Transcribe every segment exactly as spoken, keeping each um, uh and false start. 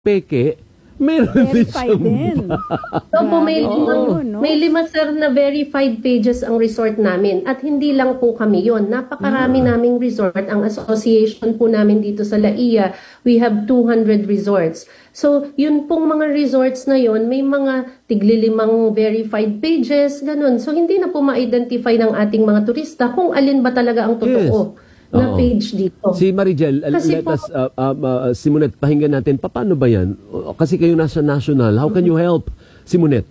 peke, meron din Verified siyang din. So po, may Grabe. limang, Oo, no? may lima sir na verified pages ang resort namin. At hindi lang po kami yon. Napakarami naming resort. Ang association po namin dito sa La Ia, we have two hundred resorts. So, yun pong mga resorts na yon, may mga tiglilimang verified pages, ganun. So, hindi na po ma-identify ng ating mga turista kung alin ba talaga ang totoo na Oo. page dito. Si Marigel, uh, Kasi let po- us, uh, uh, uh, Simonet, pakinggan natin, paano ba yan? O, Kasi kayo nasa national, how can you help, Simonet?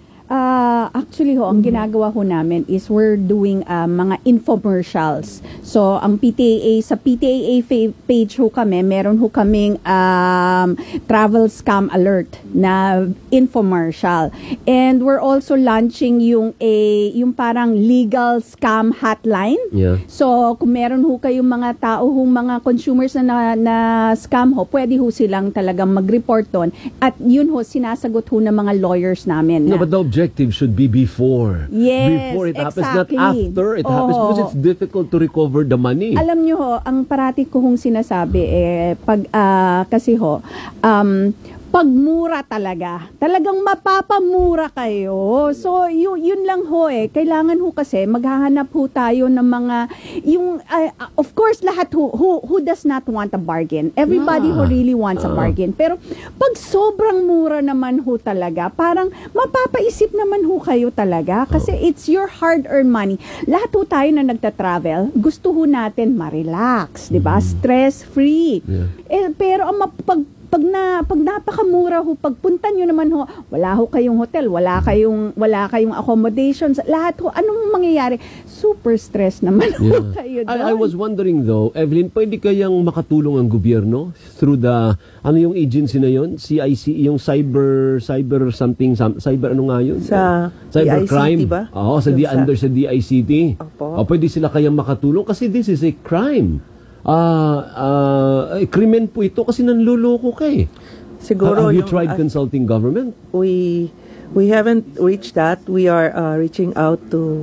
Ah, actually ho, ang ginagawa ho namin is we're doing ah, mga infomercials. So, ang P T A A, sa P T A A fa- page ho kami, meron ho kaming um, travel scam alert na infomercial. And we're also launching yung a yung parang legal scam hotline. Yeah. So, kung meron ho kayong mga tao ho, mga consumers na, na, na scam ho, pwede ho silang talagang mag-report doon. At yun ho, sinasagot ho ng mga lawyers namin. No, na- but the objective should be before. Yes, Before it happens, exactly. not after it happens, Oo. because it's difficult to recover the money. Alam nyo ho, ang parati ko hong sinasabi, eh, pag, ah, kasi ho, um, pagmura talaga, talagang mapapamura kayo. So, yun, yun lang ho eh. Kailangan ho kasi, maghahanap ho tayo ng mga, yung, ah, of course, lahat ho, who, who does not want a bargain? Everybody who Ah. really wants a Ah. bargain. Pero, pag sobrang mura naman ho talaga, parang mapapaisip naman ho kayo talaga. Kasi it's your hard-earned money. Lahat ho tayo na nagta-travel, gusto ho natin ma-relax, di ba? Stress-free. Yeah. Eh, pero ang map- pag pag na pag napakamura ho, pagpunta nyo naman ho, wala ho kayong hotel, wala kayong wala kayong accommodations, lahat ho, anong mangyayari? Super stress naman ho Yeah. kayo doon. I, I was wondering though, Evelyn, pwede kayang makatulong ang gobyerno through the, ano yung agency na yon? C I C, yung cyber, cyber something, some, cyber ano nga yun? Sa Cybercrime. D I C T ba? Oo, sa, Yung di, sa- under sa D I C T. Opo. O, pwede sila kayang makatulong kasi this is a crime. Ah, ah, eh, krimen po ito kasi nanluloko ka eh. Siguro Have you yung, tried uh, consulting government? we we haven't reached that. We are uh, reaching out to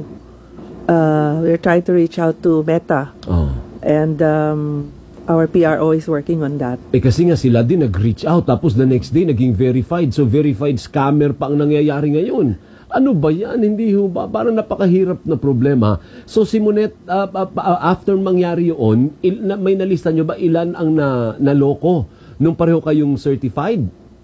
uh, we're trying to reach out to Meta, Oh. and um, our P R O is working on that. Eh kasi nga sila din nag-reach out tapos the next day naging verified. So verified scammer pa ang nangyayari ngayon. Ano ba yan? Hindi ho ba? Parang napakahirap na problema. So Simonet, uh, uh, uh, after mangyari yun, il, na, may nalista nyo ba ilan ang na, naloko nung pareho kayong certified?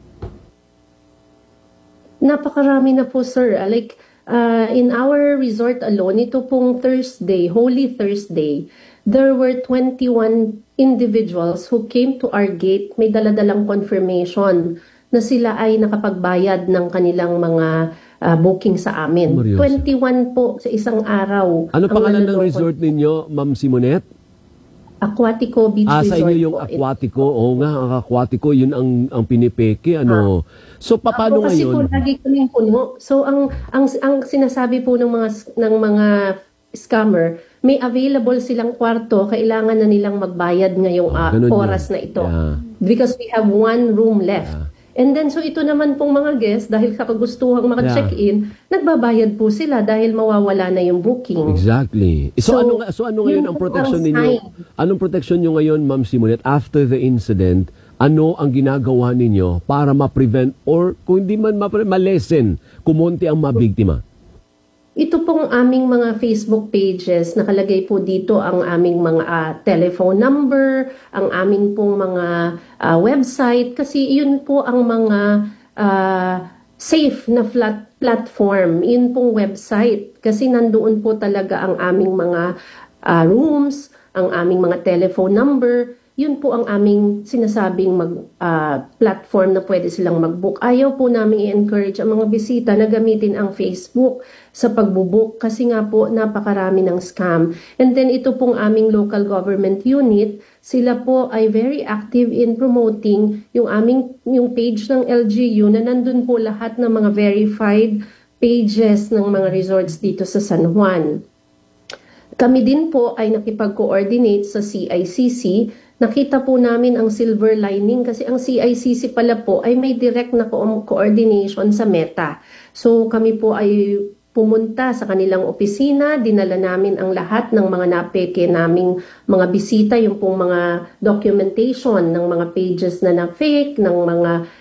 Napakarami na po, sir. Ah, Like, uh, in our resort alone, ito pong Thursday, Holy Thursday, there were twenty-one individuals who came to our gate, may daladalang confirmation na sila ay nakapagbayad ng kanilang mga ah, booking sa amin. Seryoso? twenty-one po sa isang araw. Ano ang pangalan ng naloloko. resort ninyo, Ma'am Simonet? Aquatico Beach Ah, sa Resort inyo yung po. aquatico. Oo nga, ang aquatico, yun ang, ang pinipeke. Ano? So, paano Ako kasi po ngayon? lagi kaming puno. So ang ang ang sinasabi po ng mga ng mga scammer, may available silang kwarto, kailangan na nilang magbayad ngayong ah, Ganun yun. oras na ito. Yeah. Because we have one room left. Yeah. And then so ito naman pong mga guests dahil kapagustuhang maka-check-in, nagbabayad po sila dahil mawawala na yung booking. Exactly. So, So, ano nga- so ano ngayon yun ang po protection ang ninyo? sign. Anong protection nyo ngayon, Ma'am Simonet, after the incident? Ano ang ginagawa ninyo para ma-prevent or kung hindi man ma- ma-lessen, kumonti ang mabiktima? Ito pong aming mga Facebook pages, nakalagay po dito ang aming mga ah, telephone number, ang aming pong mga ah, website, kasi yun po ang mga ah, safe na flat platform, yun pong website. Kasi nandoon po talaga ang aming mga ah, rooms, ang aming mga telephone number, yun po ang aming sinasabing mag, ah, platform na pwede silang mag-book. Ayaw po namin i-encourage ang mga bisita na gamitin ang Facebook sa pagbubook kasi nga po napakarami ng scam. And then ito pong aming local government unit, sila po ay very active in promoting yung aming yung page ng L G U na nandun po lahat ng mga verified pages ng mga resorts dito sa San Juan. Kami din po ay nakipag-coordinate sa C I C C. Nakita po namin ang silver lining kasi ang C I C C pala po ay may direct na co- coordination sa Meta. So kami po ay pumunta sa kanilang opisina, dinala namin ang lahat ng mga napeke naming mga bisita, yung pong mga documentation ng mga pages na na-fake, ng mga